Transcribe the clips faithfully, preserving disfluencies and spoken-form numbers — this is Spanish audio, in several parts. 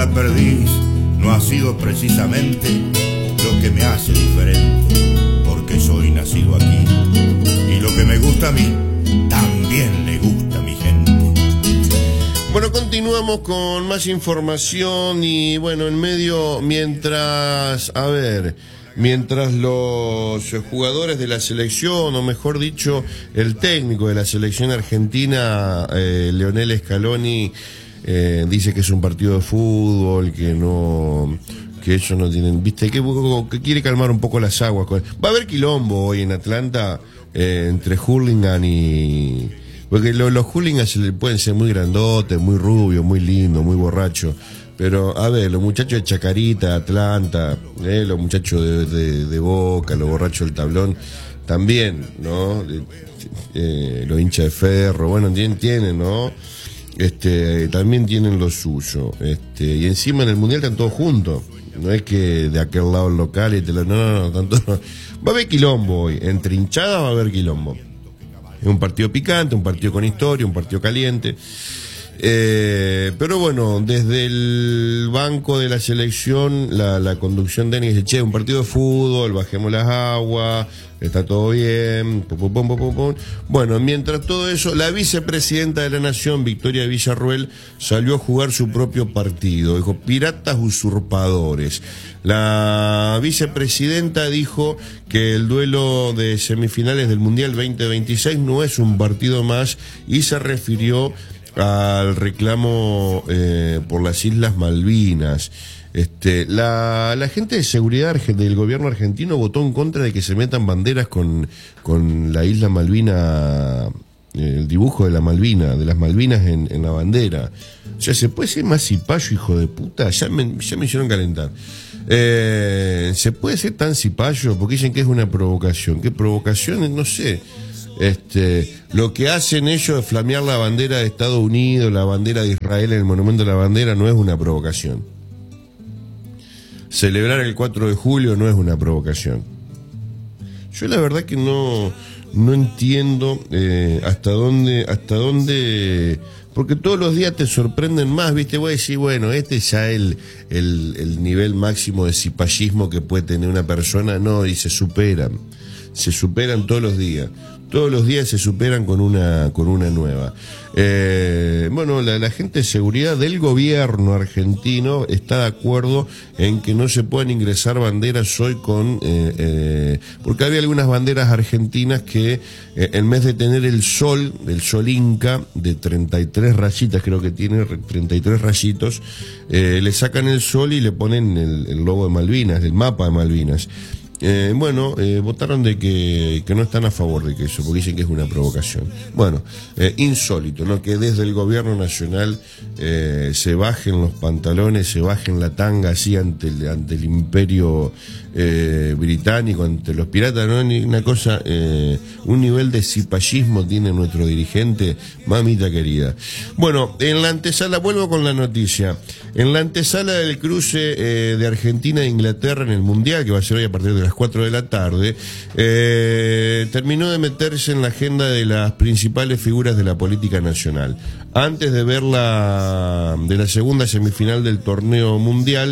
la perdiz no ha sido precisamente lo que me hace diferente, porque soy nacido aquí y lo que me gusta a mí también le gusta a mi gente. Bueno, continuamos con más información y bueno, en medio, mientras, a ver, mientras los jugadores de la selección, o mejor dicho, el técnico de la selección argentina, eh, Leonel Scaloni, eh, dice que es un partido de fútbol, que no, que ellos no tienen, viste, que, que quiere calmar un poco las aguas. Va a haber quilombo hoy en Atlanta eh, entre Hurlingham y... Porque lo, los hooligans pueden ser muy grandotes, muy rubios, muy lindos, muy borrachos. Pero, a ver, los muchachos de Chacarita, Atlanta, eh, los muchachos de, de, de Boca, los borrachos del tablón, también, ¿no? Eh, eh, los hinchas de Ferro, bueno, tienen, tienen, ¿no? Este, también tienen lo suyo. Este, y encima en el Mundial están todos juntos. No es que de aquel lado el local y te lo... No, no, no, tanto, no. Va a haber quilombo hoy. Entre hinchadas va a haber quilombo. Es un partido picante, un partido con historia, un partido caliente. Eh, pero bueno, desde el banco de la selección, la, la conducción técnica dice, che, un partido de fútbol, bajemos las aguas, está todo bien, pum, pum, pum, pum, pum. Bueno, mientras todo eso, la vicepresidenta de la Nación, Victoria Villarruel, salió a jugar su propio partido. Dijo, piratas usurpadores. La vicepresidenta dijo que el duelo de semifinales del Mundial veinte veintiséis no es un partido más y se refirió al reclamo eh, por las Islas Malvinas. Este, la, la gente de seguridad del gobierno argentino votó en contra de que se metan banderas con, con la isla Malvina, el dibujo de la Malvina, de las Malvinas en, en la bandera. O sea, ¿se puede ser más cipayo, hijo de puta? Ya me, ya me hicieron calentar. Eh, ¿Se puede ser tan cipayo? Porque dicen que es una provocación. ¿Qué provocación? No sé. Este, lo que hacen ellos es flamear la bandera de Estados Unidos, la bandera de Israel en el Monumento de la Bandera, no es una provocación. Celebrar el cuatro de julio no es una provocación. Yo la verdad que no, no entiendo eh, hasta dónde, hasta dónde, porque todos los días te sorprenden más, viste, voy a decir, bueno, este es ya el, el, el nivel máximo de cipallismo que puede tener una persona, no, y se superan, se superan todos los días. Todos los días se superan con una con una nueva. Eh, bueno, la, la gente de seguridad del gobierno argentino está de acuerdo en que no se puedan ingresar banderas hoy con... Eh, eh, porque había algunas banderas argentinas que eh, en vez de tener el sol, el sol inca, de treinta y tres rayitas, creo que tiene treinta y tres rayitos, eh, le sacan el sol y le ponen el, el logo de Malvinas, el mapa de Malvinas. Eh, bueno, eh, votaron de que, que no están a favor de que eso, porque dicen que es una provocación. Bueno, eh, insólito, ¿no? Que desde el gobierno nacional eh, se bajen los pantalones, se bajen la tanga así ante el, ante el imperio eh, británico, ante los piratas, ¿no? Una cosa, eh, un nivel de cipallismo tiene nuestro dirigente, mamita querida. Bueno, en la antesala, vuelvo con la noticia, en la antesala del cruce eh, de Argentina e Inglaterra en el Mundial, que va a ser hoy a partir de las cuatro de la tarde, eh, terminó de meterse en la agenda de las principales figuras de la política nacional. Antes de ver la, de la segunda semifinal del torneo mundial,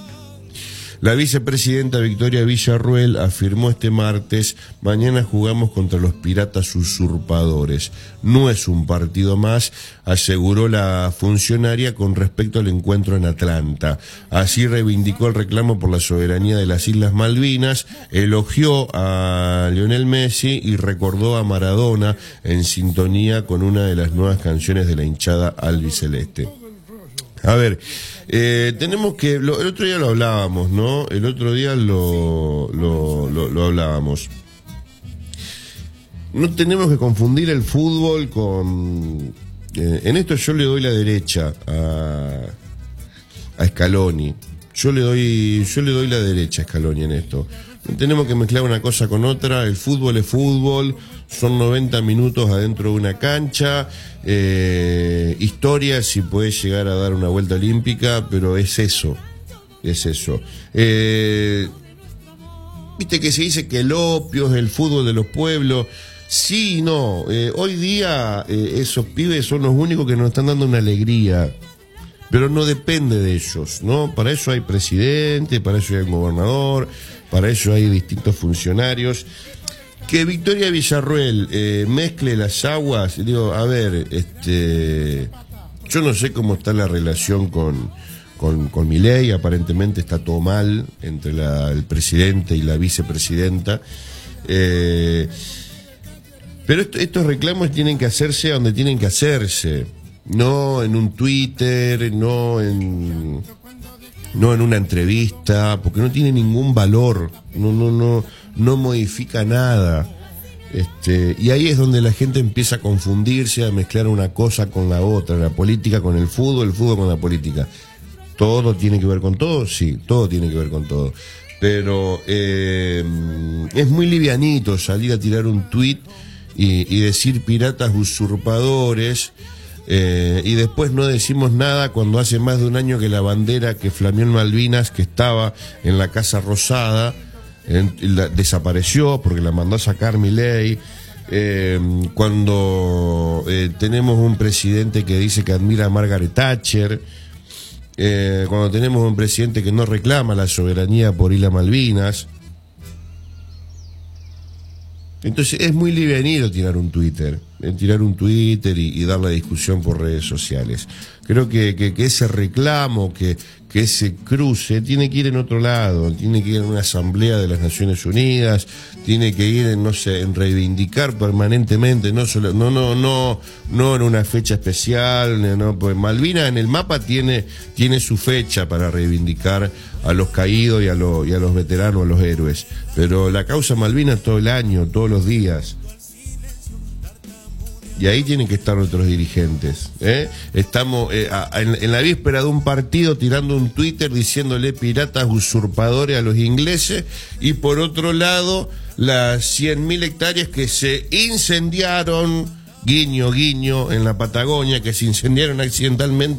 la vicepresidenta Victoria Villarruel afirmó este martes, mañana jugamos contra los piratas usurpadores. No es un partido más, aseguró la funcionaria con respecto al encuentro en Atlanta. Así reivindicó el reclamo por la soberanía de las Islas Malvinas, elogió a Lionel Messi y recordó a Maradona en sintonía con una de las nuevas canciones de la hinchada albiceleste. A ver, eh, tenemos que, lo, el otro día lo hablábamos, ¿no? El otro día lo, lo, lo, lo hablábamos. No tenemos que confundir el fútbol con... Eh, en esto yo le doy la derecha a, a Scaloni. Yo le doy, yo le doy la derecha a Scaloni en esto. No tenemos que mezclar una cosa con otra. El fútbol es fútbol. Son noventa minutos adentro de una cancha. Eh, historia si puede llegar a dar una vuelta olímpica, pero es eso. Es eso. Eh, Viste que se dice que el opio es el fútbol de los pueblos. Sí y no. Eh, hoy día eh, esos pibes son los únicos que nos están dando una alegría. pero no depende de ellos, ¿no? Para eso hay presidente, para eso hay un gobernador, para eso hay distintos funcionarios. Que Victoria Villarruel eh, mezcle las aguas, digo, a ver, este, yo no sé cómo está la relación con, con, con Milei, aparentemente está todo mal entre la, el presidente y la vicepresidenta, eh, pero esto, estos reclamos tienen que hacerse donde tienen que hacerse, no en un Twitter, no en, no en una entrevista, porque no tiene ningún valor, no, no, no, no modifica nada. Este, y ahí es donde la gente empieza a confundirse, a mezclar una cosa con la otra, la política con el fútbol, el fútbol con la política. ¿Todo tiene que ver con todo? Sí, todo tiene que ver con todo. Pero eh, es muy livianito salir a tirar un tuit y, y decir piratas usurpadores, eh, y después no decimos nada cuando hace más de un año que la bandera que flameó en Malvinas, que estaba en la Casa Rosada, En, la, desapareció porque la mandó a sacar Milei, eh, cuando eh, tenemos un presidente que dice que admira a Margaret Thatcher, eh, cuando tenemos un presidente que no reclama la soberanía por ir a Malvinas. Entonces es muy livianito tirar un Twitter, eh, tirar un Twitter y, y dar la discusión por redes sociales. Creo que, que, que ese reclamo, que, que ese cruce tiene que ir en otro lado, tiene que ir en una asamblea de las Naciones Unidas, tiene que ir en, no sé, en reivindicar permanentemente, no solo, no, no, no, no en una fecha especial, no, pues Malvinas en el mapa tiene, tiene su fecha para reivindicar a los caídos y a, lo, y a los veteranos, a los héroes, pero la causa Malvinas todo el año, todos los días. Y ahí tienen que estar nuestros dirigentes, ¿eh? Estamos eh, a, en, en la víspera de un partido tirando un Twitter diciéndole piratas usurpadores a los ingleses, y por otro lado las cien mil hectáreas que se incendiaron, guiño, guiño, en la Patagonia, que se incendiaron accidentalmente